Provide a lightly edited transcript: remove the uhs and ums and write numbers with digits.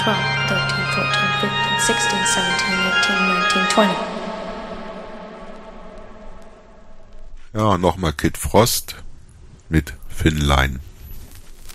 12, 13, 14, 15, 16, 17, 18, 19, 20. Ja, nochmal Kid Frost mit Thin Line.